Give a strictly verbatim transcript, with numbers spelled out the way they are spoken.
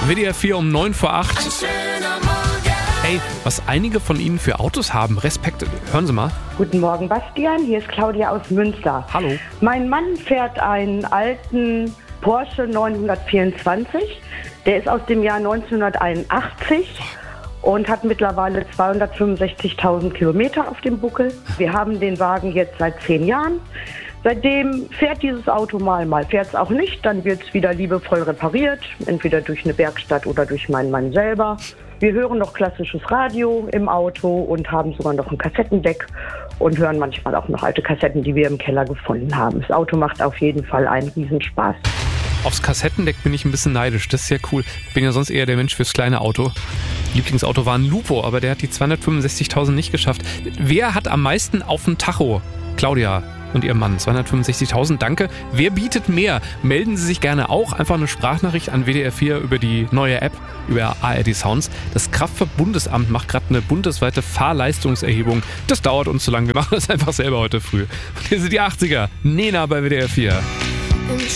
W D R vier um neun vor acht. Hey, was einige von Ihnen für Autos haben, Respekt. Hören Sie mal. Guten Morgen, Bastian. Hier ist Claudia aus Münster. Hallo. Mein Mann fährt einen alten Porsche neunhundertvierundzwanzig. Der ist aus dem Jahr neunzehnhunderteinundachtzig und hat mittlerweile zweihundertfünfundsechzigtausend Kilometer auf dem Buckel. Wir haben den Wagen jetzt seit zehn Jahren. Seitdem fährt dieses Auto mal, mal fährt es auch nicht. Dann wird es wieder liebevoll repariert, entweder durch eine Werkstatt oder durch meinen Mann selber. Wir hören noch klassisches Radio im Auto und haben sogar noch ein Kassettendeck und hören manchmal auch noch alte Kassetten, die wir im Keller gefunden haben. Das Auto macht auf jeden Fall einen Riesenspaß. Aufs Kassettendeck bin ich ein bisschen neidisch, das ist ja cool. Ich bin ja sonst eher der Mensch fürs kleine Auto. Lieblingsauto war ein Lupo, aber der hat die zweihundertfünfundsechzigtausend nicht geschafft. Wer hat am meisten auf dem Tacho? Claudia und ihr Mann, zweihundertfünfundsechzigtausend, danke. Wer bietet mehr? Melden Sie sich gerne auch. Einfach eine Sprachnachricht an W D R vier über die neue App, über A R D Sounds. Das Kraftfahrtbundesamt macht gerade eine bundesweite Fahrleistungserhebung. Das dauert uns zu lang. Wir machen das einfach selber heute früh. Und hier sind die achtziger. Nena bei W D R vier.